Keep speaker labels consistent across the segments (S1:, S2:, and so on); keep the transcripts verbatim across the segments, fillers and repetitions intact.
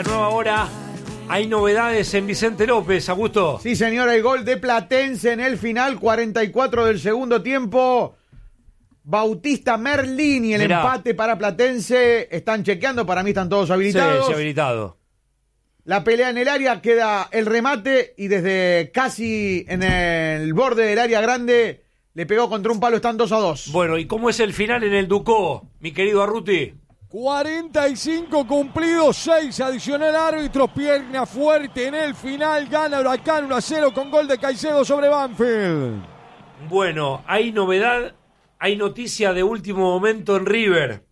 S1: nueva hora. Hay novedades en Vicente López, Augusto.
S2: Sí, señor, el gol de Platense en el final, cuarenta y cuatro del segundo tiempo. Bautista Merlini, el
S1: Mirá.
S2: empate para Platense. Están chequeando, para mí están todos habilitados.
S1: Sí, sí, habilitado.
S2: La pelea en el área, queda el remate y desde casi en el borde del área grande le pegó contra un palo, están dos a dos.
S1: Bueno, ¿y cómo es el final en el Ducó, mi querido Arruti?
S3: cuarenta y cinco cumplidos, seis adicional árbitro, pierna fuerte en el final, gana Huracán uno a cero con gol de Caicedo sobre Banfield.
S1: Bueno, hay novedad, hay noticia de último momento en River.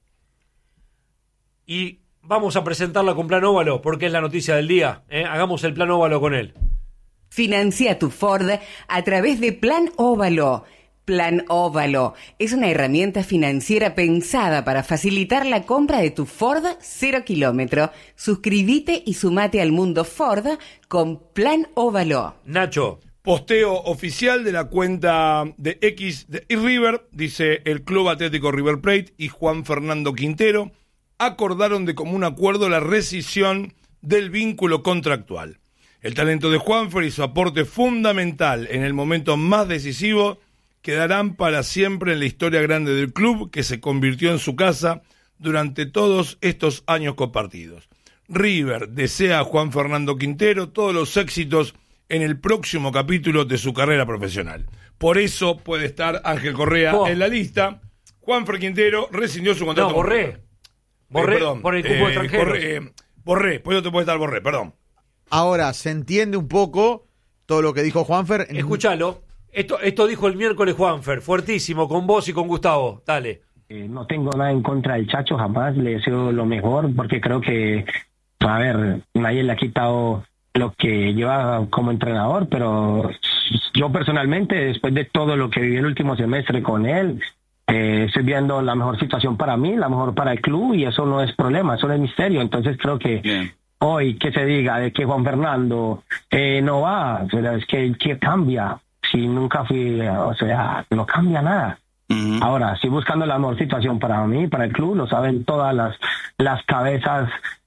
S1: Y vamos a presentarla con Plan Óvalo, porque es la noticia del día. ¿eh? Hagamos el Plan Óvalo con él.
S4: Financia tu Ford a través de Plan Óvalo. Plan Óvalo es una herramienta financiera pensada para facilitar la compra de tu Ford cero kilómetro. Suscríbete y sumate al mundo Ford con Plan Óvalo.
S1: Nacho.
S5: Posteo oficial de la cuenta de X de River, dice: el Club Atlético River Plate y Juan Fernando Quintero acordaron de común acuerdo la rescisión del vínculo contractual. El talento de Juanfer y su aporte fundamental en el momento más decisivo quedarán para siempre en la historia grande del club, que se convirtió en su casa durante todos estos años compartidos. River desea a Juan Fernando Quintero todos los éxitos en el próximo capítulo de su carrera profesional. Por eso puede estar Ángel Correa
S1: Oh.
S5: en la lista. Juanfer Quintero rescindió su contrato.
S1: No, borré. Borré
S5: Eh, perdón,
S1: por el cupo
S5: eh,
S1: extranjero.
S5: Corre, eh, borré, por eso te puede estar borré, perdón.
S2: Ahora, se entiende un poco todo lo que dijo Juanfer.
S1: Escúchalo. Esto, esto dijo el miércoles Juanfer, fuertísimo, con vos y con Gustavo. Dale.
S6: Eh, no tengo nada en contra del Chacho, jamás le deseo lo mejor, porque creo que, a ver, nadie le ha quitado lo que lleva como entrenador, pero yo personalmente, después de todo lo que viví el último semestre con él, eh, estoy viendo la mejor situación para mí, la mejor para el club, y eso no es problema, eso no es misterio. Entonces creo que Bien. Hoy que se diga de que Juan Fernando eh, no va, pero es que, que cambia. Si nunca fui, o sea, no cambia nada. Uh-huh. Ahora, estoy buscando la mejor situación para mí, para el club, lo saben todas las, las cabezas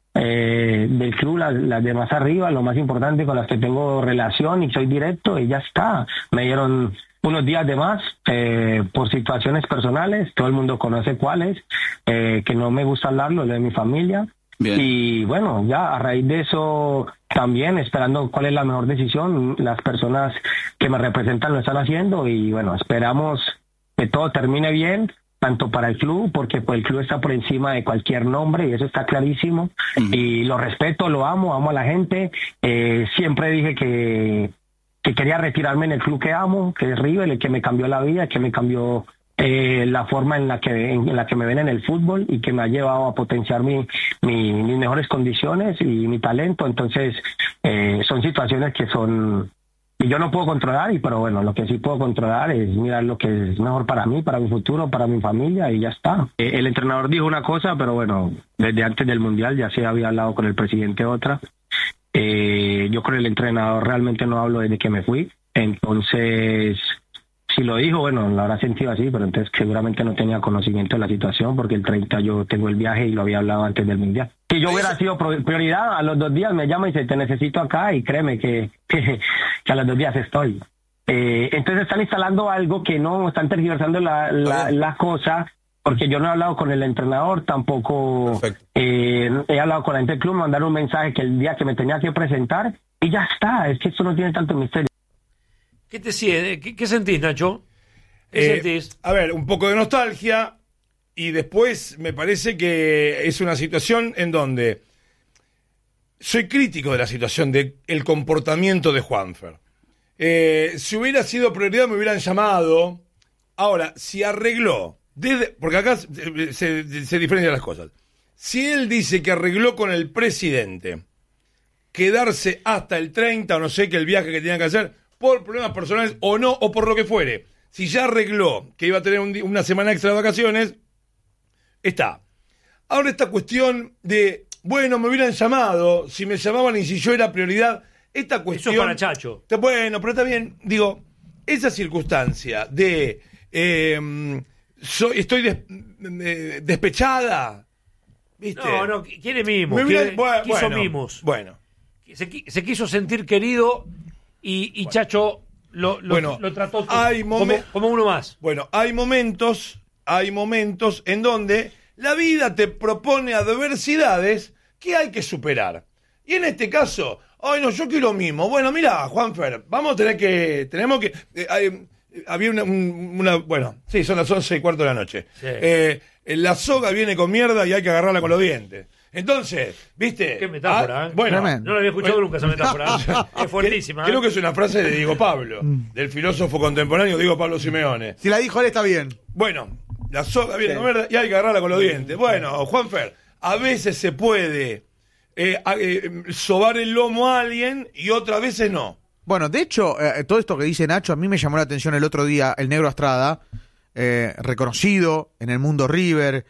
S6: eh, del club, las, las de más arriba, lo más importante, con las que tengo relación y soy directo, y ya está. Me dieron unos días de más eh, por situaciones personales, todo el mundo conoce cuáles, eh, que no me gusta hablarlo, lo de mi familia. Bien. Y bueno, ya a raíz de eso también esperando cuál es la mejor decisión, las personas que me representan lo están haciendo, y bueno, esperamos que todo termine bien, tanto para el club, porque pues, el club está por encima de cualquier nombre y eso está clarísimo. Uh-huh. Y lo respeto, lo amo, amo a la gente. Eh, siempre dije que, que quería retirarme en el club que amo, que es River, el que me cambió la vida, que me cambió Eh, la forma en la que en la que me ven en el fútbol y que me ha llevado a potenciar mi, mi mis mejores condiciones y mi talento. Entonces eh, son situaciones que son que yo no puedo controlar, y pero bueno, lo que sí puedo controlar es mirar lo que es mejor para mí, para mi futuro, para mi familia, y ya está. Eh, el entrenador dijo una cosa, pero bueno, desde antes del Mundial ya se había hablado con el presidente otra. Eh, yo con el entrenador realmente no hablo desde que me fui, entonces si lo dijo, bueno, lo habrá sentido así, pero entonces seguramente no tenía conocimiento de la situación, porque el treinta yo tengo el viaje y lo había hablado antes del Mundial. Si yo hubiera sido prioridad, a los dos días me llama y dice, te necesito acá, y créeme que, que, que a los dos días estoy. Eh, entonces están instalando algo que no, están tergiversando la, la, la cosa, porque yo no he hablado con el entrenador, tampoco eh, he hablado con la gente del club, me mandaron un mensaje que el día que me tenía que presentar, y ya está, es que esto no tiene tanto misterio.
S1: ¿Qué te sigue? ¿Qué, qué sentís, Nacho? ¿Qué
S5: eh,
S1: sentís?
S5: A ver, un poco de nostalgia, y después me parece que es una situación en donde soy crítico de la situación, del comportamiento de Juanfer. Eh, si hubiera sido prioridad me hubieran llamado. Ahora, si arregló, desde, porque acá se, se, se diferencian las cosas. Si él dice que arregló con el presidente quedarse hasta el treinta, o no sé qué, el viaje que tenía que hacer, por problemas personales o no, o por lo que fuere, si ya arregló que iba a tener un, una semana extra de vacaciones, está. Ahora esta cuestión de, bueno, me hubieran llamado, si me llamaban y si yo era prioridad, esta cuestión...
S1: Eso es para Chacho.
S5: Bueno, pero está bien, digo, esa circunstancia de eh, soy, estoy des, de, despechada, ¿Viste?
S1: No, no, quiere mimos.
S5: Me hubiera-
S1: quiere-
S5: bueno,
S1: quiso
S5: bueno,
S1: mimos.
S5: Bueno.
S1: Se, qui- se quiso sentir querido y, y Chacho lo, lo,
S5: Bueno,
S1: lo trató
S5: hay
S1: como,
S5: momen-
S1: como uno más.
S5: Bueno, hay momentos, hay momentos en donde la vida te propone adversidades que hay que superar. Y en este caso, ay no, yo quiero mimo. Bueno, mira, Juanfer, vamos a tener que, tenemos que, eh, hay, eh, había una, un- una, bueno, sí, son las once y cuarto de la noche.
S1: Sí.
S5: Eh, la soga viene con mierda y hay que agarrarla con los dientes. Entonces, ¿viste?
S1: Qué metáfora,
S5: Ah,
S1: ¿eh?
S5: Bueno,
S2: Tremendo.
S1: No lo había escuchado
S5: bueno,
S1: nunca esa metáfora. Es fuertísima.
S5: Creo
S1: ¿eh?
S5: que es una frase de Diego Pablo, del filósofo contemporáneo Diego Pablo Simeone.
S2: Si la dijo él, está bien.
S5: Bueno, la soga viene
S2: Sí.
S5: con mierda y hay que agarrarla con los dientes. Bueno, Juanfer, a veces se puede eh, a- eh, sobar el lomo a alguien y otras veces no.
S2: Bueno, de hecho, eh, todo esto que dice Nacho, a mí me llamó la atención el otro día el Negro Astrada, eh, reconocido en el mundo River,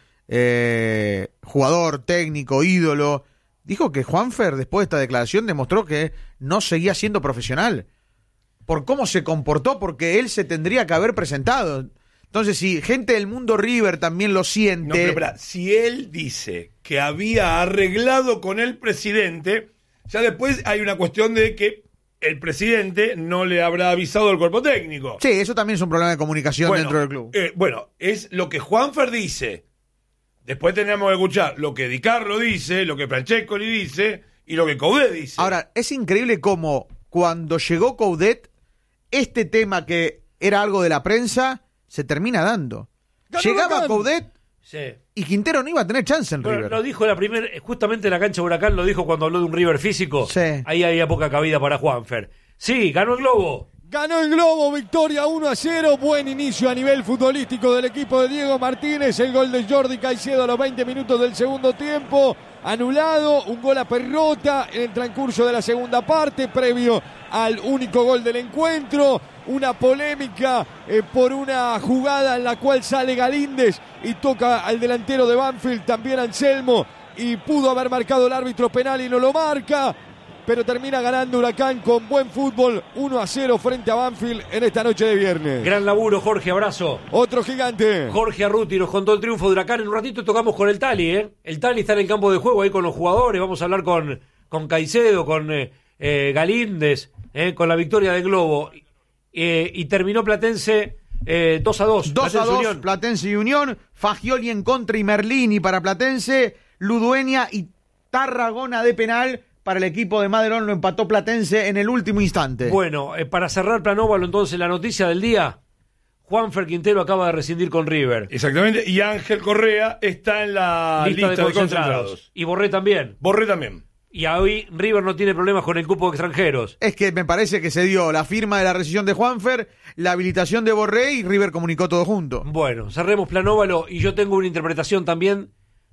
S2: eh, jugador, técnico, ídolo. Dijo que Juanfer, después de esta declaración, demostró que no seguía siendo profesional. Por cómo se comportó, porque él se tendría que haber presentado. Entonces, si gente del mundo River también lo siente...
S5: No, pero espera, si él dice que había arreglado con el presidente, ya después hay una cuestión de que el presidente no le habrá avisado al cuerpo técnico.
S2: Sí, eso también es un problema de comunicación
S5: Bueno,
S2: dentro del club.
S5: eh, bueno, es lo que Juanfer dice. Después tenemos que escuchar lo que Di Carlo dice, lo que Francescoli dice y lo que Coudet dice.
S2: Ahora, es increíble cómo cuando llegó Coudet, este tema que era algo de la prensa, se termina dando.
S3: Ganó
S2: Llegaba
S3: Huracán.
S2: Coudet
S1: Sí.
S2: y Quintero no iba a tener chance en
S1: Bueno,
S2: River.
S1: lo dijo la primera, justamente en la cancha de Huracán, lo dijo cuando habló de un River físico.
S2: Sí.
S1: Ahí había poca cabida para Juanfer. Sí, ganó el Globo.
S3: Ganó el Globo, victoria uno a cero. Buen inicio a nivel futbolístico del equipo de Diego Martínez. El gol de Jordi Caicedo a los veinte minutos del segundo tiempo. Anulado, un gol a Perrota en el transcurso de la segunda parte, previo al único gol del encuentro. Una polémica eh, por una jugada en la cual sale Galíndez y toca al delantero de Banfield, también Anselmo, y pudo haber marcado el árbitro penal y no lo marca. Pero termina ganando Huracán con buen fútbol, uno a cero frente a Banfield en esta noche de viernes.
S1: Gran laburo, Jorge, abrazo.
S3: Otro gigante.
S1: Jorge Arruti nos contó el triunfo de Huracán. En un ratito tocamos con el Tali, ¿eh? El Tali está en el campo de juego ahí con los jugadores. Vamos a hablar con, con Caicedo, con eh, eh, Galíndez, eh, con la victoria del Globo. Eh, y terminó Platense eh, dos a dos.
S2: dos a
S1: Platense
S2: dos,
S1: Unión.
S2: Platense y Unión, Fagioli en contra y Merlini para Platense, Ludueña y Tarragona de penal para el equipo de Maderón, lo empató Platense en el último instante.
S1: Bueno, eh, para cerrar Planóvalo, entonces, la noticia del día. Juanfer Quintero acaba de rescindir con River.
S5: Exactamente, y Ángel Correa está en la lista, de, concentrados.
S1: Y Borré también.
S5: Borré también.
S1: Y hoy River no tiene problemas con el cupo de extranjeros.
S2: Es que me parece que se dio la firma de la rescisión de Juanfer, la habilitación de Borré y River comunicó todo junto.
S1: Bueno, cerremos Planóvalo y yo tengo una interpretación también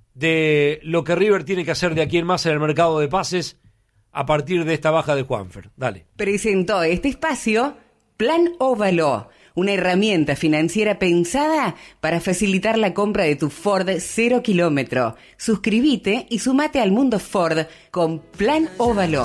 S1: de lo que River tiene que hacer de aquí en más en el mercado de pases a partir de esta baja de Juanfer. Dale.
S4: Presentó este espacio Plan Óvalo, una herramienta financiera pensada para facilitar la compra de tu Ford cero kilómetro. Suscríbete y sumate al mundo Ford con Plan Óvalo.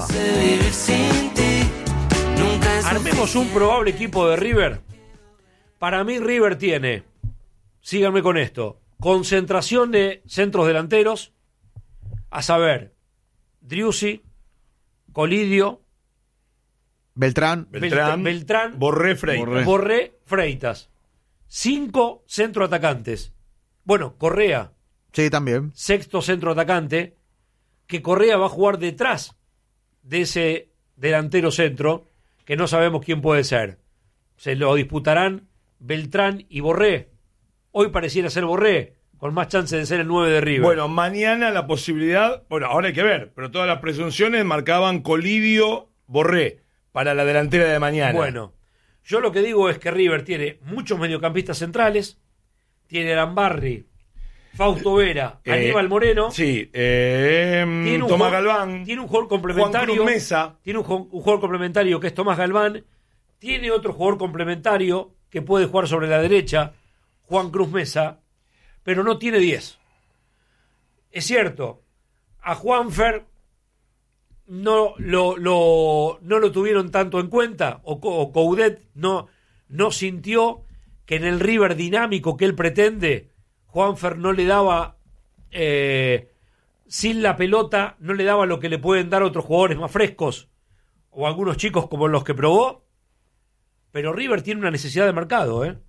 S1: Armemos un probable equipo de River. Para mí River tiene, síganme con esto, concentración de centros delanteros, a saber, Driussi, Colidio,
S2: Beltrán,
S5: Beltrán,
S1: Beltrán,
S5: Borré, Freitas.
S1: Borré, Freitas. Cinco centroatacantes. Bueno, Correa,
S2: sí, también.
S1: sexto centroatacante, que Correa va a jugar detrás de ese delantero centro, que no sabemos quién puede ser. Se lo disputarán Beltrán y Borré. Hoy pareciera ser Borré, con más chance de ser el nueve de River.
S5: Bueno, mañana la posibilidad, bueno, ahora hay que ver, pero todas las presunciones marcaban Colidio, Borré, para la delantera de mañana.
S1: Bueno, yo lo que digo es que River tiene muchos mediocampistas centrales, tiene Arambarri, Fausto Vera,
S5: Eh,
S1: Aníbal Moreno,
S5: Sí, eh,
S1: tiene un
S5: Tomás
S1: jugador-
S5: Galván,
S1: tiene un jugador complementario,
S5: Juan Cruz Mesa.
S1: tiene un, ju- un jugador complementario que es Tomás Galván, tiene otro jugador complementario que puede jugar sobre la derecha, Juan Cruz Mesa, pero no tiene diez. Es cierto, a Juanfer no lo, lo, no lo tuvieron tanto en cuenta, o, Co- o Coudet no, no sintió que en el River dinámico que él pretende, Juanfer no le daba eh, sin la pelota no le daba lo que le pueden dar otros jugadores más frescos o algunos chicos como los que probó, pero River tiene una necesidad de mercado. ¿eh?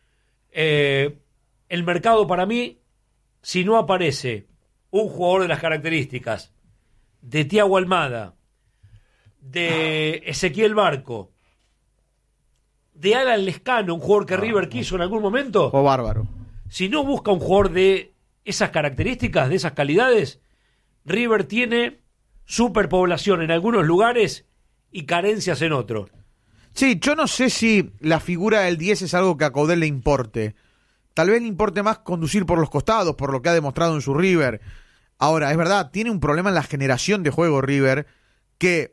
S1: Eh, el mercado para mí, si no aparece un jugador de las características de Thiago Almada, de Ezequiel Barco, de Alan Lescano, un jugador que River quiso en algún momento,
S2: O bárbaro.
S1: si no busca un jugador de esas características, de esas calidades, River tiene superpoblación en algunos lugares y carencias en otros.
S2: Sí, yo no sé si la figura del diez es algo que a Caudel le importe. Tal vez le importe más conducir por los costados, por lo que ha demostrado en su River. Ahora, es verdad, tiene un problema en la generación de juego River, que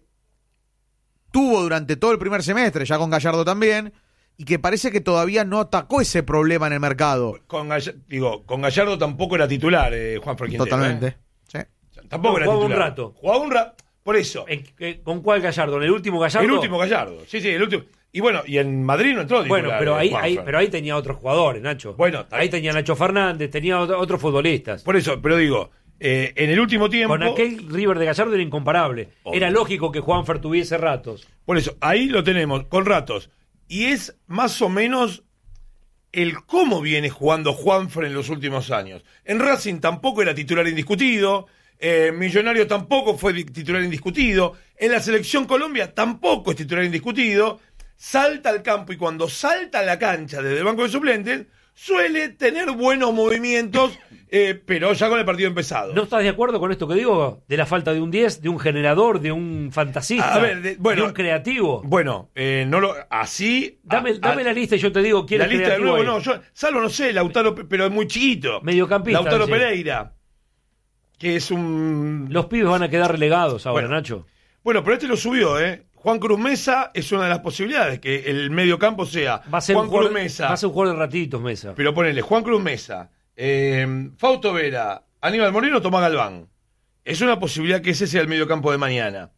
S2: tuvo durante todo el primer semestre, ya con Gallardo también, y que parece que todavía no atacó ese problema en el mercado.
S5: Con Gallardo, digo, con Gallardo tampoco era titular, eh, Juan Quintero.
S2: Totalmente.
S5: ¿eh?
S2: Sí.
S5: Tampoco
S1: No,
S5: era
S1: jugaba un
S5: titular.
S1: rato.
S5: Jugaba un rato. Por eso.
S1: ¿En qué- ¿Con cuál Gallardo? ¿En el último Gallardo?
S5: El último Gallardo. Sí, sí, el último. Y bueno, y en Madrid no entró titular.
S1: Bueno, pero
S5: eh,
S1: ahí,
S5: Juanfer.
S1: ahí, pero ahí tenía otros jugadores, Nacho.
S5: Bueno, está
S1: ahí
S5: bien.
S1: tenía Nacho Fernández, tenía otro- otros futbolistas.
S5: Por eso, pero digo, eh, en el último tiempo.
S1: Con aquel River de Gallardo era incomparable.
S5: Obvio.
S1: Era lógico que Juanfer tuviese ratos.
S5: Por eso, ahí lo tenemos, con ratos. Y es más o menos el cómo viene jugando Juanfer en los últimos años. En Racing tampoco era titular indiscutido. Eh, Millonario tampoco fue di- titular indiscutido. En la Selección Colombia tampoco es titular indiscutido. Salta al campo y cuando salta a la cancha desde el banco de suplentes, suele tener buenos movimientos, eh, pero ya con el partido empezado.
S1: ¿No estás de acuerdo con esto que digo? De la falta de un diez, de un generador, de un fantasista,
S5: A ver, de- bueno,
S1: de un creativo.
S5: Bueno, eh, no lo, así.
S1: Dame,
S5: a-
S1: dame
S5: a-
S1: la lista y yo te digo quién
S5: La
S1: es
S5: lista de
S1: creativo
S5: nuevo,
S1: ahí.
S5: no, yo, salvo no sé, Lautaro, Pe- pero es muy chiquito.
S1: Mediocampista,
S5: Lautaro
S1: sí.
S5: Pereira, que es un.
S1: Los pibes van a quedar relegados ahora,
S5: Bueno.
S1: Nacho.
S5: Bueno, pero este lo subió, ¿eh? Juan Cruz Mesa es una de las posibilidades, que el medio campo sea
S1: Va a ser,
S5: Juan
S1: un,
S5: Cruz
S1: jugador,
S5: Mesa.
S1: va a ser un jugador de ratitos, Mesa.
S5: Pero ponele Juan Cruz Mesa, eh, Fausto Vera, Aníbal Moreno, Tomás Galván. Es una posibilidad que ese sea el medio campo de mañana.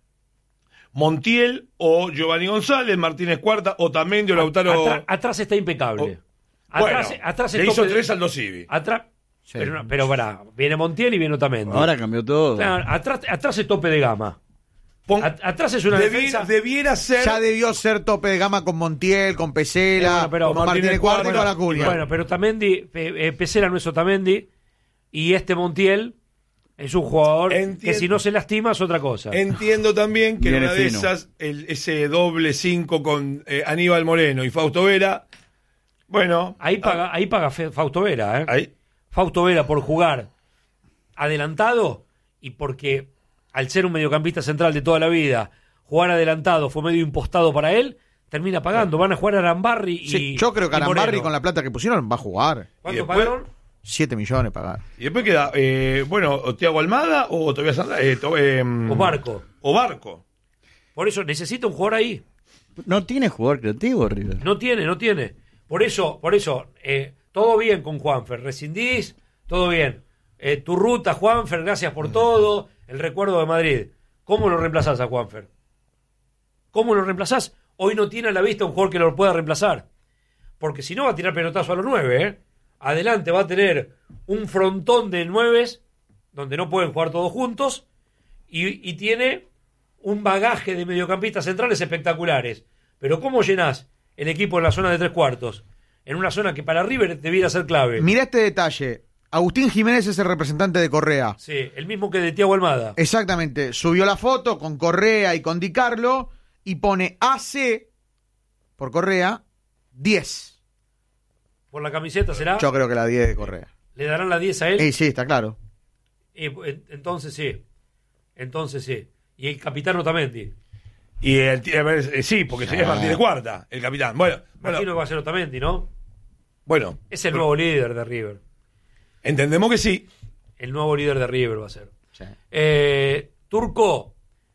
S5: Montiel o Giovanni González, Martínez Cuarta, Otamendi o Lautaro.
S1: Atra- atrás está impecable.
S5: Oh,
S1: Atrás,
S5: bueno,
S1: atrás
S5: le
S1: es
S5: hizo
S1: tope-
S5: tres al Dosivi.
S1: Atrás.
S2: Sí.
S1: Pero, no- pero pará, viene Montiel y viene Otamendi.
S7: Ahora cambió todo.
S1: Claro, atrás, atrás es tope de gama.
S5: Pon-
S1: At- atrás es una
S5: Debi-
S1: defensa.
S5: Debiera ser.
S2: Ya debió ser tope de gama con Montiel, con Pesela,
S1: Bueno, pero-
S2: con Martínez Cuarta y con Acuña.
S1: Bueno, pero Otamendi, eh, eh, Pesela no es Otamendi, y este Montiel es un jugador
S5: Entien-
S1: que si no se lastima es otra cosa.
S5: Entiendo también que en
S7: Viene
S5: una de
S7: fino.
S5: esas, el- ese doble cinco con eh, Aníbal Moreno y Fausto Vera. Bueno.
S1: Ahí paga, ahí paga Fe- Fausto Vera, ¿eh?
S5: Ahí.
S1: Fausto Vera por jugar adelantado y porque al ser un mediocampista central de toda la vida, jugar adelantado fue medio impostado para él, termina pagando. Van a jugar a Arambarri y
S2: Sí, yo creo que
S1: y
S2: Arambarri
S1: Moreno.
S2: con la plata que pusieron va a jugar.
S1: ¿Cuánto
S5: Y después-
S1: pagaron?
S2: siete millones pagar.
S5: Y después queda, eh, bueno, o Thiago Almada o Tobias Sandra, eh, to- eh,
S1: O Barco.
S5: O Barco.
S1: Por eso necesita un jugador ahí.
S7: No tiene jugador creativo, River.
S1: No tiene, no tiene. Por eso, por eso, eh, todo bien con Juanfer. Rescindís, todo bien. Eh, tu ruta, Juanfer, gracias por todo. El recuerdo de Madrid. ¿Cómo lo reemplazás a Juanfer? ¿Cómo lo reemplazás? Hoy no tiene a la vista un jugador que lo pueda reemplazar. Porque si no va a tirar pelotazo a los nueve, ¿eh? Adelante va a tener un frontón de nueves donde no pueden jugar todos juntos y, y tiene un bagaje de mediocampistas centrales espectaculares. Pero ¿cómo llenás el equipo en la zona de tres cuartos? En una zona que para River debiera ser clave.
S2: Mirá este detalle. Agustín Jiménez es el representante de Correa.
S1: Sí, el mismo que de Thiago Almada.
S2: Exactamente. Subió la foto con Correa y con Di Carlo y pone A C por Correa diez.
S1: Por la camiseta será.
S2: Yo creo que la diez de Correa.
S1: ¿Le darán la diez a él?
S2: Y sí, está claro.
S1: Y, en- entonces sí. Entonces sí. Y el capitán Otamendi.
S5: Y el, a ver, eh, sí, porque sería Martínez Cuarta, el capitán. Bueno,
S1: Imagino que
S5: bueno,
S1: va a ser Otamendi, ¿no?
S5: bueno.
S1: Es el nuevo líder de River.
S5: Entendemos que sí.
S1: El nuevo líder de River va a ser.
S2: Sí.
S1: Eh, Turco,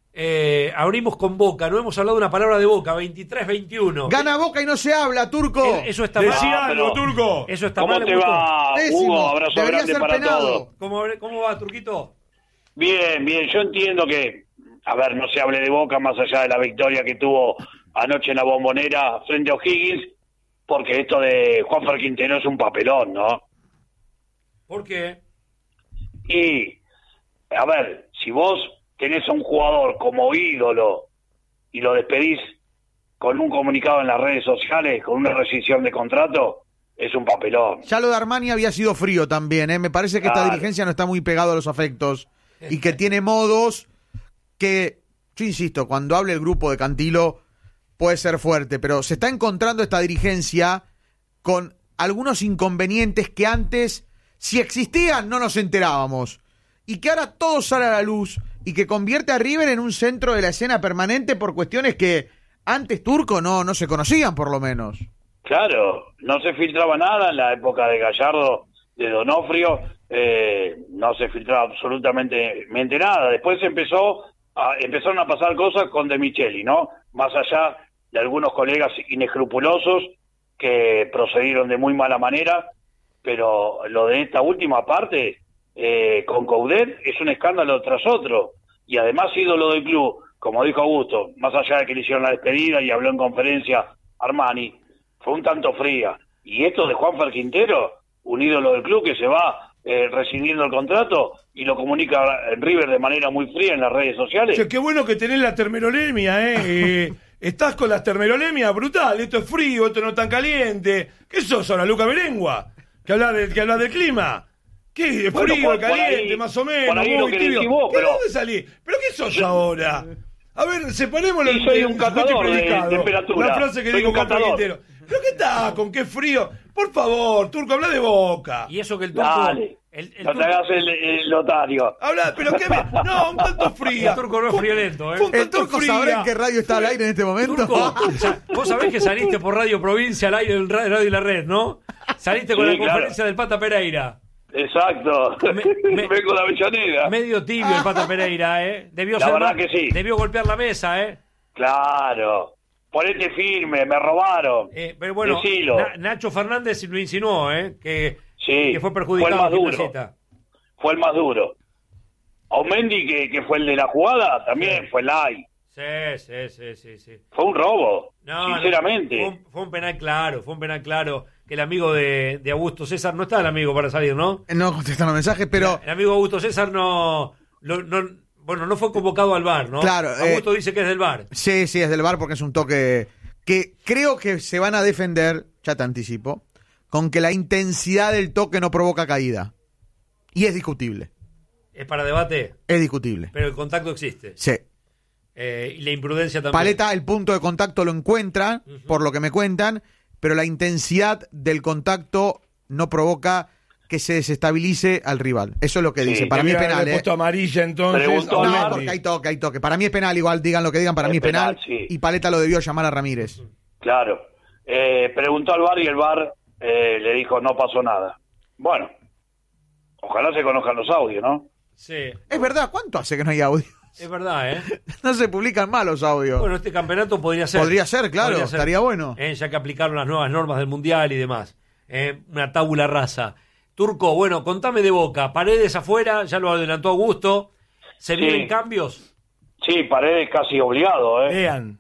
S1: eh, abrimos con Boca. No hemos hablado una palabra de Boca. veintitrés veintiuno.
S2: Gana Boca y no se habla, Turco.
S1: Eh, Eso está mal.
S5: Decía
S8: Ah,
S5: algo,
S8: pero-
S5: Turco.
S1: Eso está
S8: ¿Cómo
S1: mal.
S8: te
S1: Gusto.
S8: va,
S2: Pésimo.
S8: Hugo? Abrazo
S2: Debería
S8: grande
S2: ser
S8: para
S2: penado.
S8: todos.
S1: ¿Cómo, ¿Cómo va, Turquito?
S8: Bien, bien. Yo entiendo que, a ver, no se hable de Boca más allá de la victoria que tuvo anoche en la Bombonera frente a O'Higgins, porque esto de Juanfer Quintero es un papelón, ¿no?
S1: ¿Por qué?
S8: Y a ver, si vos tenés a un jugador como ídolo y lo despedís con un comunicado en las redes sociales, con una rescisión de contrato, es un papelón.
S2: Ya lo de Armani había sido frío también, ¿eh? Me parece que
S8: Claro.
S2: esta dirigencia no está muy pegado a los afectos y que tiene modos que, yo insisto, cuando hable el grupo de Cantilo puede ser fuerte, pero se está encontrando esta dirigencia con algunos inconvenientes que antes, si existían, no nos enterábamos. Y que ahora todo sale a la luz y que convierte a River en un centro de la escena permanente por cuestiones que antes, Turco, no, no se conocían, por lo menos.
S8: Claro, no se filtraba nada en la época de Gallardo, de Donofrio, eh, no se filtraba absolutamente nada. Después empezó a, empezaron a pasar cosas con De Micheli, ¿no? Más allá de algunos colegas inescrupulosos que procedieron de muy mala manera, pero lo de esta última parte, eh, con Coudet, es un escándalo tras otro. Y además ídolo del club, como dijo Augusto, más allá de que le hicieron la despedida y habló en conferencia Armani, fue un tanto fría. Y esto de Juanfer Quintero, un ídolo del club que se va eh, rescindiendo el contrato y lo comunica en River de manera muy fría en las redes sociales.
S5: Che, qué bueno que tenés la termerolemia, ¿eh? eh estás con la termerolemia brutal. Esto es frío, esto no es tan caliente. ¿Qué sos ahora, Luca Berengua? ¿Que hablas de, que hablas del clima? ¿Qué? ¿Es
S8: Bueno,
S5: frío,
S8: por- por
S5: caliente,
S8: ahí-
S5: más o menos?
S8: por ahí
S5: muy
S8: lo que
S5: tibio?
S8: decís vos,
S5: ¿Qué,
S8: pero-
S5: ¿Dónde salís? ¿Pero qué sos ahora? A ver, separémoslo.
S8: Sí, soy un
S5: en-
S8: catador de
S5: predicado.
S8: temperatura.
S5: La frase que
S8: Soy
S5: dijo
S8: un
S5: Juanfer
S8: catador.
S5: Quintero. ¿Pero qué está? ¿Con qué frío? Por favor, Turco, habla de Boca.
S1: Y eso que el turco...
S8: Dale,
S1: el, el
S8: no te
S1: turco-
S8: hagas el, el lotario.
S5: Habla, pero qué me... No, un tanto fría.
S1: El Turco no es friolento, ¿eh?
S5: Fue un
S2: ¿El
S5: tanto
S2: Turco
S5: fría.
S2: sabrá en qué radio está al aire en este momento?
S1: Turco, sa- vos sabés que saliste por Radio Provincia al aire del ra- Radio y la Red, ¿no? Saliste con
S8: Sí,
S1: la
S8: claro.
S1: conferencia del Pata Pereira.
S8: Exacto.
S1: Me- me-
S8: Vengo de Avellaneda.
S1: Medio tibio el Pata Pereira, ¿eh? Debió
S8: La
S1: ser
S8: verdad
S1: más-
S8: que sí.
S1: Debió golpear la mesa, ¿eh?
S8: Claro. Ponete firme, me robaron.
S1: Eh, pero bueno,
S8: Decilo.
S1: Na- Nacho Fernández lo insinuó, ¿eh? Que,
S8: Sí,
S1: que fue
S8: fue el
S1: perjudicado
S8: más
S1: en
S8: duro.
S1: Gimnasita.
S8: Fue el más duro. Aumendi, que, que fue el de la jugada, también
S1: Sí.
S8: fue el ay.
S1: Sí, sí, sí, sí, sí.
S8: Fue un robo,
S1: No,
S8: sinceramente.
S1: no, fue, un, fue un penal claro, fue un penal claro. Que el amigo de, de Augusto César, no está el amigo para salir, ¿no?
S2: No contestan los mensajes, pero
S1: El amigo Augusto César no, lo- no bueno, no fue convocado al V A R, ¿no?
S2: Claro,
S1: Augusto
S2: eh,
S1: dice que es del V A R.
S2: sí, sí, es del V A R porque es un toque que creo que se van a defender, ya te anticipo, con que la intensidad del toque no provoca caída. Y es discutible,
S1: Es para debate,
S2: es discutible.
S1: pero el contacto existe.
S2: Sí.
S1: Eh, y la imprudencia también.
S2: Paleta, el punto de contacto lo encuentra, por lo que me cuentan, pero la intensidad del contacto no provoca que se desestabilice al rival. Eso es lo que
S8: Sí,
S2: dice. Para mí es
S5: Debía
S2: penal,
S5: haberle
S2: ¿eh?
S5: puesto amarilla entonces.
S8: Preguntó
S5: o
S8: al
S2: No,
S8: VAR.
S2: porque hay toque, hay toque. Para mí es penal, igual digan lo que digan, para
S8: Es
S2: mí es penal.
S8: penal, sí.
S2: Y Paleta lo debió llamar a Ramírez.
S8: Claro. Eh, preguntó al V A R y el V A R eh, le dijo no pasó nada. Bueno, ojalá se conozcan los audios, ¿no?
S1: Sí,
S2: Es verdad, ¿cuánto hace que no hay audio?
S1: es verdad, ¿eh?
S2: No se publican más los audios.
S1: Bueno, este campeonato podría ser.
S2: Podría ser, claro,
S1: Podría ser.
S2: estaría bueno.
S1: Eh, ya que aplicaron las nuevas normas del Mundial y demás. Eh, una tabula rasa. Turco, bueno, contame de Boca. Paredes afuera, ya lo adelantó Augusto. ¿Se
S8: Sí.
S1: vienen cambios?
S8: Sí, Paredes casi obligado, ¿eh?
S5: Vean.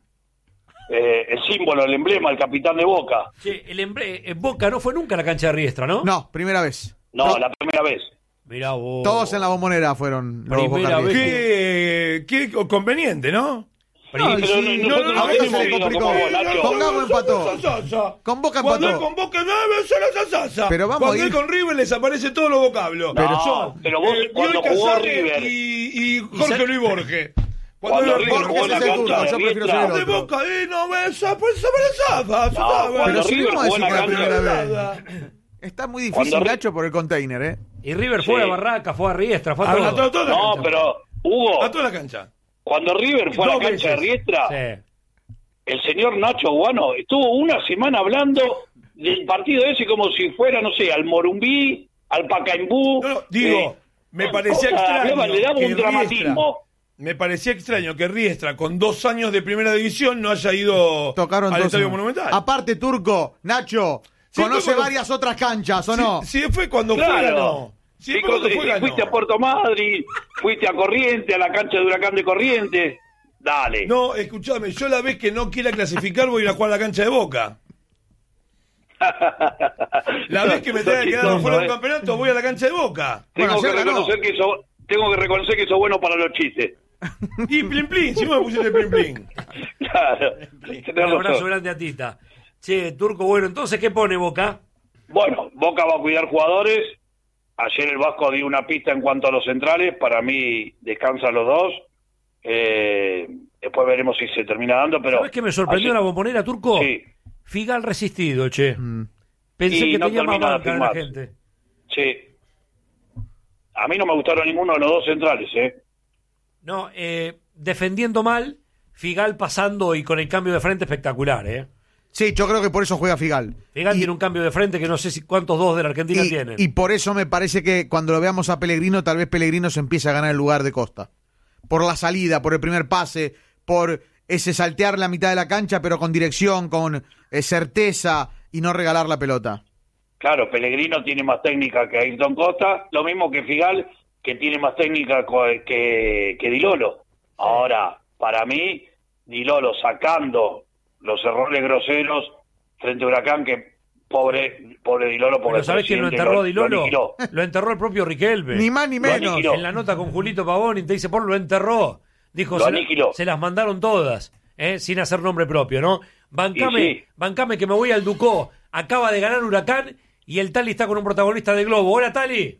S8: Eh, el símbolo, el emblema, el capitán de Boca.
S1: Che, el embre- eh, Boca no fue nunca a la cancha de Riestra, ¿no?
S2: No, primera vez.
S8: No,
S2: To-
S8: la primera vez.
S1: Mirá vos.
S2: Todos en la bombonera fueron los
S1: Primera
S2: Boca
S1: vez.
S2: River.
S5: Qué, qué conveniente, ¿no?
S8: No, pero
S2: sí,
S8: no- nosotros
S2: no,
S8: no
S2: a veces
S8: tenemos
S2: se
S8: vino
S2: complicó.
S8: como vos, Nacho.
S2: Con Gago empató.
S5: Sasa.
S2: Con Boca
S5: Cuando
S2: empató.
S5: él con Boca nueve, solo Sasa.
S2: Pero vamos
S5: Cuando
S2: a
S5: él
S2: ir-
S5: con River les aparece todos los vocablos.
S8: No,
S5: Son,
S8: pero vos,
S5: eh,
S8: cuando
S5: Bioy
S8: jugó
S5: Casares
S8: River.
S5: y, y Jorge
S1: se-
S5: Luis Borges.
S8: Cuando
S5: él-
S8: River
S2: Borges
S8: jugó en la
S2: es el
S8: cancha
S2: turco,
S8: de
S2: yo prefiero
S8: Riestra.
S2: ser el
S5: de
S2: otro.
S5: Boca, eh, no me sa- pues se me zafa, se
S8: No,
S5: sabe.
S8: cuando
S2: Pero si
S8: River
S2: vamos a
S8: jugó en
S2: decir
S8: la
S2: que la
S8: cancha
S2: primera
S8: de
S2: vez. Está muy difícil,
S8: Cuando Ri-
S2: Nacho, por el container, ¿eh?
S1: Y River fue
S8: Sí.
S1: a Barraca, fue a Riestra, fue a
S5: Habla
S1: todo.
S5: todo, toda la
S8: No,
S5: cancha.
S8: pero Hugo,
S5: A toda la cancha.
S8: cuando River fue a la
S5: Dos
S8: cancha de
S5: veces.
S8: Riestra,
S1: Sí.
S8: el señor Nacho Guano estuvo una semana hablando del partido ese como si fuera, no sé, al Morumbí, al Pacaembú.
S5: No, no, digo,
S8: eh,
S5: me parecía
S8: cosas,
S5: extraño.
S8: hablaba, le daba
S5: que
S8: un dramatismo.
S5: Me parecía extraño que Riestra, con dos años de primera división, no haya ido
S2: Tocaron
S5: al
S2: dos
S5: Estadio
S2: en-
S5: Monumental.
S2: Aparte, Turco, Nacho,
S5: Sí,
S2: conoce
S5: fue cuando-
S2: varias otras canchas, ¿o
S5: Sí,
S2: no?
S5: sí, fue cuando fue,
S8: Claro.
S5: ganó. Sí,
S8: Sí,
S5: fue cuando
S8: con-
S5: fue, ganó.
S8: fuiste a Puerto Madryn, fuiste a Corrientes, a la cancha de Huracán de Corrientes. Dale.
S5: No, escúchame, yo la vez que no quiera clasificar voy a ir a jugar a la cancha de Boca. La vez que me tenga que quedar
S8: Sos
S5: fuera del
S8: chistoso,
S5: campeonato voy a la cancha de Boca.
S8: Tengo
S2: Bueno,
S8: que
S2: ayer ganó.
S8: reconocer que sos, tengo que reconocer que sos bueno para los chistes.
S5: Y plin plin, si vos me pusiste plin plin.
S8: Claro.
S1: Un abrazo grande a Tita. Che, Turco, bueno, entonces, ¿qué pone Boca?
S8: Bueno, Boca va a cuidar jugadores. Ayer el Vasco dio una pista en cuanto a los centrales. Para mí descansan los dos. Eh, después veremos si se termina dando, pero...
S1: ¿Sabés qué me sorprendió
S8: ayer...
S1: la bombonera, Turco?
S8: Sí.
S1: Figal resistido, che.
S2: Mm.
S1: Pensé
S8: Y
S1: que
S8: no
S1: tenía más
S8: termina de
S1: banca de la
S8: firmar.
S1: gente.
S8: Sí. A mí no me gustaron ninguno de los dos centrales, ¿eh?
S1: No, eh, defendiendo mal, Figal pasando y con el cambio de frente espectacular, ¿eh?
S2: Sí, yo creo que por eso juega Figal.
S1: Figal
S2: Y-
S1: tiene un cambio de frente que no sé si cuántos dos de la Argentina
S2: y,
S1: tienen.
S2: y por eso me parece que cuando lo veamos a Pellegrino, tal vez Pellegrino se empiece a ganar el lugar de Costa. Por la salida, por el primer pase, por ese saltear la mitad de la cancha, pero con dirección, con eh, certeza y no regalar la pelota.
S8: Claro, Pellegrino tiene más técnica que Ayrton Costa, lo mismo que Figal, que tiene más técnica co- que, que Di Lolo. Ahora, para mí, Di Lolo sacando los errores groseros frente a Huracán, que pobre pobre Di Lolo, porque
S1: Pero
S8: el
S1: ¿sabés quién lo
S8: presidente
S1: enterró a Di Lolo?
S8: aniquiló.
S1: Lo enterró el propio Riquelme.
S2: Ni más ni
S8: Lo
S2: menos.
S8: aniquiló.
S1: En la nota con Julito Pavón, y te dice, por lo enterró. Dijo,
S8: Lo
S1: se, la-
S8: aniquiló.
S1: se las mandaron todas, ¿eh? Sin hacer nombre propio, ¿no? Bancame,
S8: Y sí.
S1: bancame que me voy al Ducó. Acaba de ganar Huracán y el Tali está con un protagonista de Globo. Hola, Tali.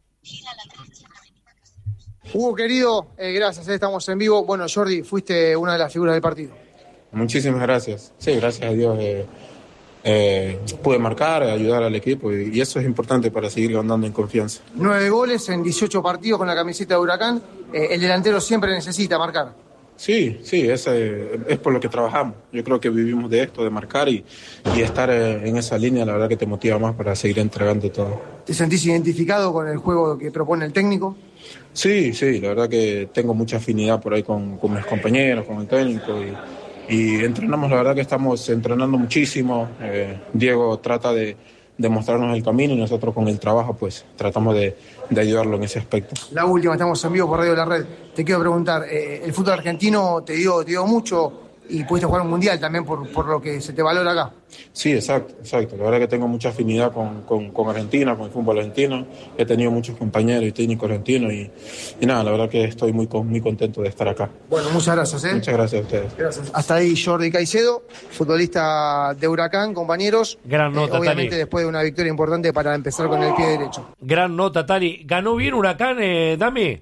S9: Hugo, querido, eh, gracias, eh, estamos en vivo. Bueno, Jordi, fuiste una de las figuras del partido.
S10: Muchísimas gracias. Sí, gracias a Dios eh, eh, pude marcar, ayudar al equipo y, y eso es importante para seguir andando en confianza.
S9: Nueve goles en dieciocho partidos con la camiseta de Huracán. Eh, el delantero siempre necesita marcar.
S10: Sí, sí, es, eh, es por lo que trabajamos. Yo creo que vivimos de esto, de marcar y, y estar eh, en esa línea, la verdad que te motiva más para seguir entregando todo.
S9: ¿Te sentís identificado con el juego que propone el técnico?
S10: Sí, sí, la verdad que tengo mucha afinidad por ahí con, con mis compañeros, con el técnico y, y entrenamos, la verdad que estamos entrenando muchísimo. Eh, Diego trata de, de mostrarnos el camino y nosotros con el trabajo pues tratamos de, de ayudarlo en ese aspecto.
S9: La última, estamos en vivo por Radio La Red. Te quiero preguntar, eh, el fútbol argentino te dio, te dio mucho y pudiste jugar un mundial también por, por lo que se te valora acá.
S10: Sí, exacto, exacto. La verdad que tengo mucha afinidad con, con, con Argentina, con el fútbol argentino. He tenido muchos compañeros y técnicos argentinos y, y nada, la verdad que estoy muy, con- muy contento de estar acá.
S9: Bueno, muchas gracias. ¿eh?
S10: Muchas gracias a ustedes.
S9: Gracias. Hasta ahí Jordi Caicedo, futbolista de Huracán, compañeros.
S1: Gran
S9: Eh,
S1: nota,
S9: obviamente
S1: Tali.
S9: después de una victoria importante para empezar con el pie derecho.
S1: Gran nota, Tali. ¿Ganó bien Huracán, eh, Dami?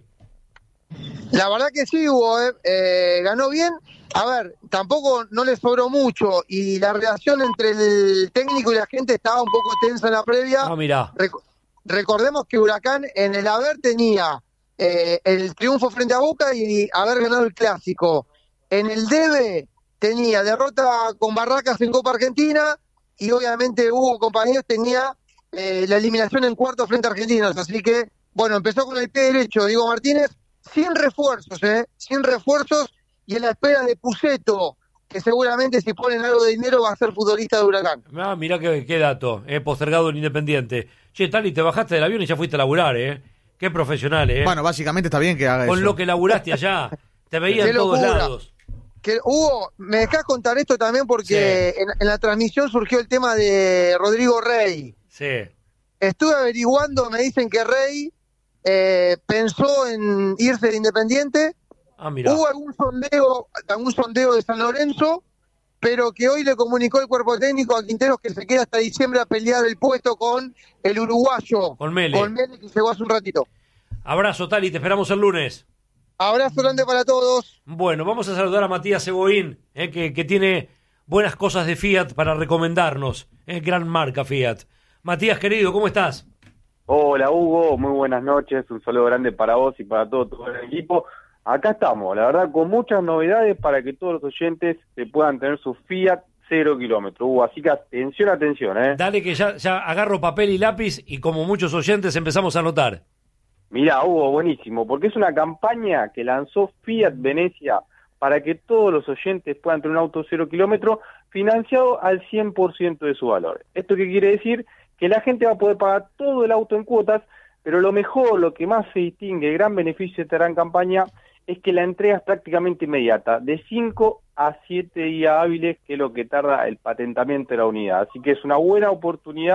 S9: La verdad que sí, Hugo, eh. Eh, ganó bien. A ver, tampoco no le sobró mucho y la relación entre el técnico y la gente estaba un poco tensa en la previa.
S1: Ah, mirá.
S9: Rec- recordemos que Huracán en el haber tenía eh, el triunfo frente a Boca y haber ganado el Clásico. En el debe tenía derrota con Barracas en Copa Argentina y obviamente Hugo, compañeros, tenía eh, la eliminación en cuarto frente a Argentinos. Así que, bueno, empezó con el pie derecho Diego Martínez, sin refuerzos, ¿eh? Sin refuerzos y en la espera de Puceto, que seguramente si ponen algo de dinero va a ser futbolista de Huracán.
S1: Ah, mirá qué, qué dato, eh, postergado en Independiente. Che, Tali, te bajaste del avión y ya fuiste a laburar, ¿eh? Qué profesional, ¿eh?
S2: Bueno, básicamente está bien que haga
S1: Con
S2: eso.
S1: lo que laburaste allá. Te veía
S9: Qué
S1: en todos
S9: locura.
S1: lados.
S9: Que, Hugo, me dejás contar esto también porque en, en la transmisión surgió el tema de Rodrigo Rey.
S1: Sí.
S9: Estuve averiguando, me dicen que Rey eh, pensó en irse de Independiente.
S1: Ah, mirá.
S9: Hubo algún sondeo, algún sondeo de San Lorenzo, pero que hoy le comunicó el cuerpo técnico a Quinteros que se queda hasta diciembre a pelear el puesto con el uruguayo.
S1: Con Mele.
S9: Con Mele, que llegó hace un ratito.
S1: Abrazo, Tali, te esperamos el lunes.
S9: Abrazo grande para todos.
S1: Bueno, vamos a saludar a Matías Eboín, eh, que, que tiene buenas cosas de Fiat para recomendarnos. Es gran marca Fiat. Matías, querido, ¿cómo estás?
S11: Hola Hugo, muy buenas noches, un saludo grande para vos y para todo, todo el equipo. Acá estamos, la verdad, con muchas novedades para que todos los oyentes se puedan tener su Fiat cero kilómetro, Hugo, así que atención, atención, ¿eh?
S1: Dale que ya, ya agarro papel y lápiz y como muchos oyentes empezamos a anotar.
S11: Mirá, Hugo, buenísimo, porque es una campaña que lanzó Fiat Venecia para que todos los oyentes puedan tener un auto cero kilómetro financiado al cien por ciento de su valor. ¿Esto qué quiere decir? Que la gente va a poder pagar todo el auto en cuotas, pero lo mejor, lo que más se distingue, el gran beneficio de esta gran campaña, es que la entrega es prácticamente inmediata, de cinco a siete días hábiles, que es lo que tarda el patentamiento de la unidad. Así que es una buena oportunidad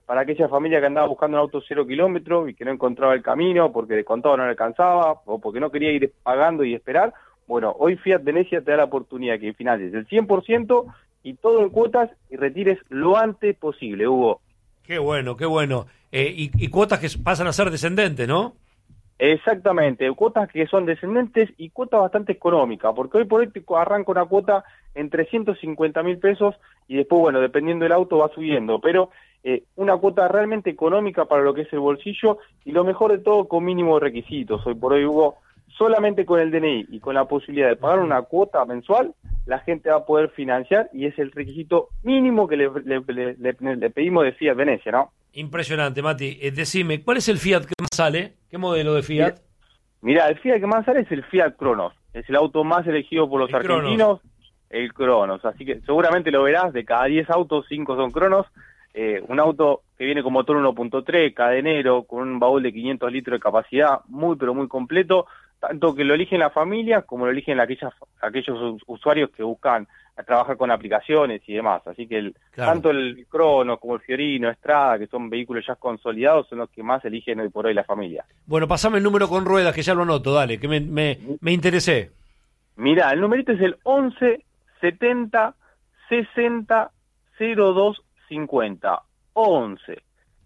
S11: para aquella familia que andaba buscando un auto cero kilómetro y que no encontraba el camino porque de contado no le alcanzaba o porque no quería ir pagando y esperar. Bueno, hoy Fiat Venecia te da la oportunidad que financies el cien por ciento y todo en cuotas y retires lo antes posible, Hugo.
S1: Qué bueno, qué bueno. Eh, y, y cuotas que pasan a ser descendentes, ¿no?
S11: Exactamente, cuotas que son descendentes y cuotas bastante económicas, porque hoy por hoy te arranca una cuota en trescientos cincuenta mil pesos y después, bueno, dependiendo del auto va subiendo, pero eh, una cuota realmente económica para lo que es el bolsillo y lo mejor de todo con mínimos requisitos. Hoy por hoy, Hugo, solamente con el D N I y con la posibilidad de pagar una cuota mensual, la gente va a poder financiar y es el requisito mínimo que le, le, le, le, le pedimos de Fiat Venecia, ¿no?
S1: Impresionante, Mati. Eh, decime, ¿cuál es el Fiat que más sale? ¿Qué modelo de Fiat?
S11: Mira, el Fiat que más sale es el Fiat Cronos. Es el auto más elegido por los
S1: el
S11: argentinos,
S1: Cronos.
S11: el Cronos. Así que seguramente lo verás, de cada diez autos, cinco son Cronos. Eh, un auto que viene con motor uno punto tres, cadenero, con un baúl de quinientos litros de capacidad, muy pero muy completo, tanto que lo eligen las familias como lo eligen aquellas, aquellos usuarios que buscan trabajar con aplicaciones y demás. Así que el,
S1: claro.
S11: tanto el Cronos como el Fiorino, Estrada, que son vehículos ya consolidados, son los que más eligen hoy por hoy la familia.
S1: Bueno, pasame el número con ruedas, que ya lo anoto, dale, que me, me, me interesé.
S11: Mirá, el numerito es el once setenta sesenta cero dos cincuenta. once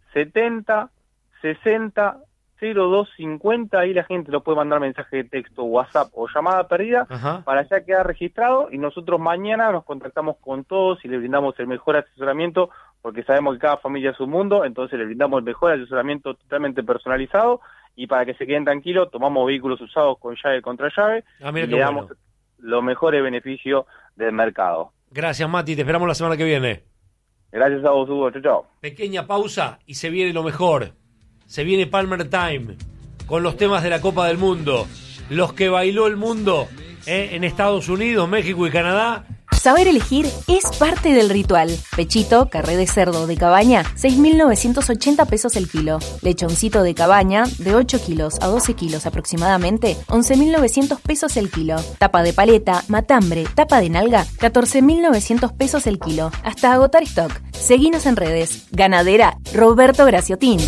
S11: setenta sesenta cero dos cincuenta, ahí la gente lo puede mandar mensaje de texto, WhatsApp o llamada perdida.
S1: Ajá.
S11: Para ya quedar registrado y nosotros mañana nos contactamos con todos y le brindamos el mejor asesoramiento porque sabemos que cada familia es un mundo, entonces le brindamos el mejor asesoramiento totalmente personalizado y para que se queden tranquilos tomamos vehículos usados con llave contra llave
S1: Ah, mira
S11: y
S1: qué
S11: le
S1: bueno.
S11: damos los mejores beneficios del mercado.
S1: Gracias, Mati, te esperamos la semana que viene.
S11: Gracias a vos, Hugo. Chau, chau.
S1: Pequeña pausa y se viene lo mejor. Se viene Palmer Time con los temas de la Copa del Mundo. Los que bailó el mundo ¿eh? en Estados Unidos, México y Canadá.
S12: Saber elegir es parte del ritual. Pechito, carré de cerdo de cabaña, seis mil novecientos ochenta pesos el kilo. Lechoncito de cabaña, de ocho kilos a doce kilos aproximadamente, once mil novecientos pesos el kilo. Tapa de paleta, matambre, tapa de nalga, catorce mil novecientos pesos el kilo. Hasta agotar stock. Seguinos en redes. Ganadera Roberto Graciotín.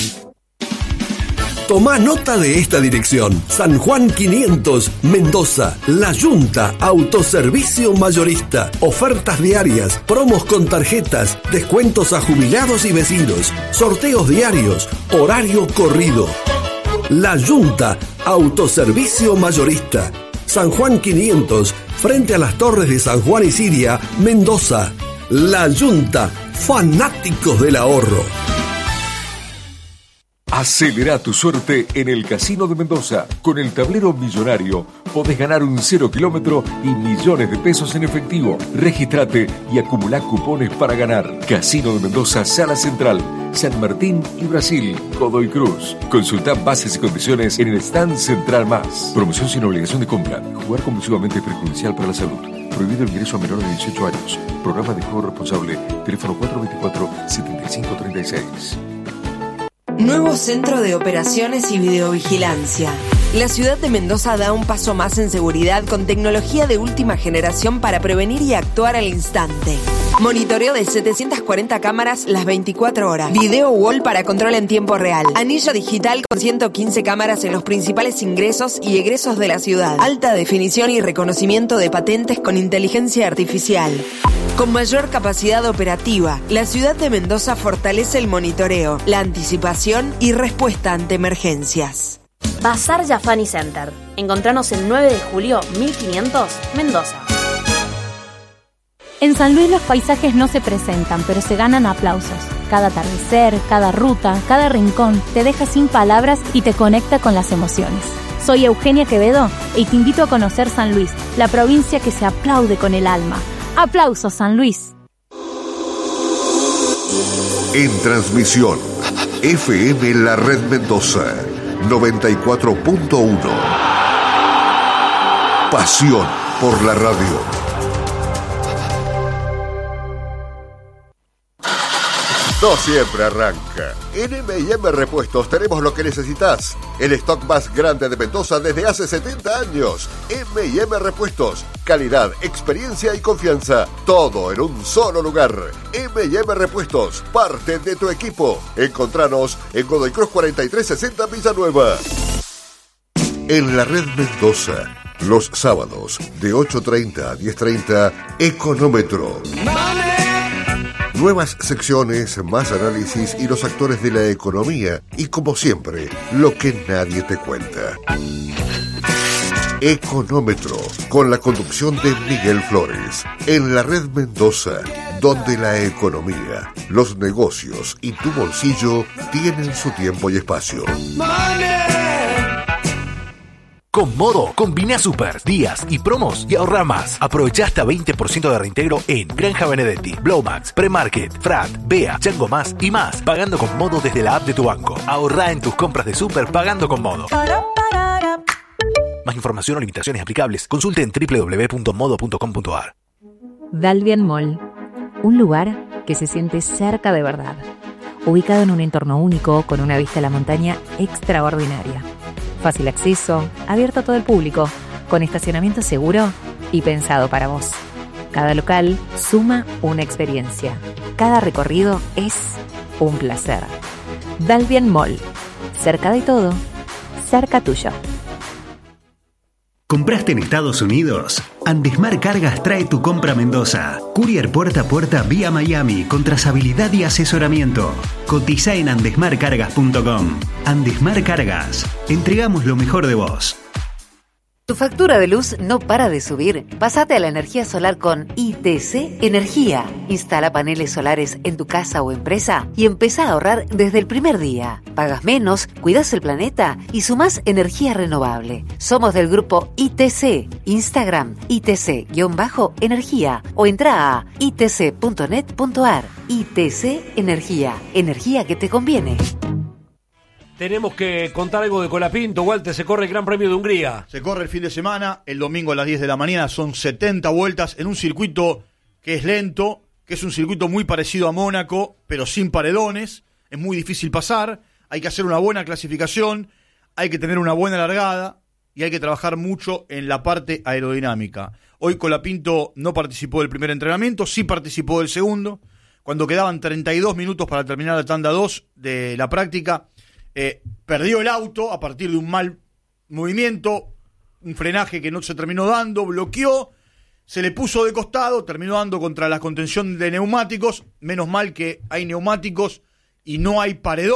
S13: Tomá nota de esta dirección. San Juan quinientos, Mendoza. La Yunta, autoservicio mayorista. Ofertas diarias, promos con tarjetas, descuentos a jubilados y vecinos, sorteos diarios, horario corrido. La Yunta, autoservicio mayorista. San Juan quinientos, frente a las torres de San Juan y Siria, Mendoza. La Yunta, fanáticos del ahorro.
S14: Acelera tu suerte en el Casino de Mendoza. Con el tablero millonario podés ganar un cero kilómetro y millones de pesos en efectivo. Regístrate y acumulá cupones para ganar. Casino de Mendoza, Sala Central, San Martín y Brasil, Godoy Cruz. Consulta bases y condiciones en el stand Central Más. Promoción sin obligación de compra. Jugar compulsivamente es perjudicial para la salud. Prohibido el ingreso a menores de dieciocho años. Programa de juego responsable. Teléfono cuatro dos cuatro, siete cinco tres seis.
S15: Nuevo Centro de Operaciones y Videovigilancia. La ciudad de Mendoza da un paso más en seguridad con tecnología de última generación para prevenir y actuar al instante. Monitoreo de setecientas cuarenta cámaras las veinticuatro horas. Video wall para control en tiempo real. Anillo digital con ciento quince cámaras en los principales ingresos y egresos de la ciudad. Alta definición y reconocimiento de patentes con inteligencia artificial. Con mayor capacidad operativa, la ciudad de Mendoza fortalece el monitoreo, la anticipación y respuesta ante emergencias.
S16: Bazar Jafani Center. Encontranos el nueve de julio mil quinientos, Mendoza.
S17: En San Luis los paisajes no se presentan, pero se ganan aplausos. Cada atardecer, cada ruta, cada rincón te deja sin palabras y te conecta con las emociones. Soy Eugenia Quevedo y te invito a conocer San Luis, la provincia que se aplaude con el alma. ¡Aplausos, San Luis!
S18: En transmisión, F M La Red Mendoza, noventa y cuatro punto uno. Pasión por la radio. No siempre arranca. En M y M Repuestos tenemos lo que necesitas. El stock más grande de Mendoza desde hace setenta años. M y M Repuestos. Calidad, experiencia y confianza. Todo en un solo lugar. eme y eme Repuestos, parte de tu equipo. Encontranos en Godoy Cruz cuarenta y tres sesenta Villanueva. En la Red Mendoza, los sábados de ocho treinta a diez treinta, Económetro. Nuevas secciones, más análisis y los actores de la economía. Y como siempre, lo que nadie te cuenta. Económetro, con la conducción de Miguel Flores. En la Red Mendoza, donde la economía, los negocios y tu bolsillo tienen su tiempo y espacio.
S19: Con Modo, combina super, días y promos y ahorra más. Aprovecha hasta veinte por ciento de reintegro en Granja Benedetti, Blowmax, Premarket, Frat, Bea, Chango Más y más, pagando con Modo desde la app de tu banco. Ahorra en tus compras de super pagando con Modo. Más información o limitaciones aplicables, consulte en doble u doble u doble u punto modo punto com punto a r.
S20: Dalvian Mall, un lugar que se siente cerca de verdad, ubicado en un entorno único con una vista a la montaña extraordinaria. Fácil acceso, abierto a todo el público, con estacionamiento seguro y pensado para vos. Cada local suma una experiencia. Cada recorrido es un placer. Dalvian Mall, cerca de todo, cerca tuyo.
S21: ¿Compraste en Estados Unidos? Andesmar Cargas trae tu compra a Mendoza. Courier puerta a puerta vía Miami con trazabilidad y asesoramiento. Cotiza en andesmar cargas punto com. Andesmar Cargas. Entregamos lo mejor de vos.
S22: ¿Tu factura de luz no para de subir? Pásate a la energía solar con I T C Energía. Instala paneles solares en tu casa o empresa y empezá a ahorrar desde el primer día. Pagas menos, cuidas el planeta y sumás energía renovable. Somos del grupo I T C. Instagram I T C-energía o entra a i t c punto net punto a r. I T C Energía. Energía que te conviene.
S1: Tenemos que contar algo de Colapinto. Walter, se corre el Gran Premio de Hungría.
S23: Se corre el fin de semana, el domingo a las diez de la mañana, son setenta vueltas en un circuito que es lento, que es un circuito muy parecido a Mónaco, pero sin paredones, es muy difícil pasar, hay que hacer una buena clasificación, hay que tener una buena largada y hay que trabajar mucho en la parte aerodinámica. Hoy Colapinto no participó del primer entrenamiento, sí participó del segundo, cuando quedaban treinta y dos minutos para terminar la tanda dos de la práctica. Eh, perdió el auto a partir de un mal movimiento, un frenaje que no se terminó dando, bloqueó, se le puso de costado, terminó dando contra la contención de neumáticos. Menos mal que hay neumáticos y no hay paredón.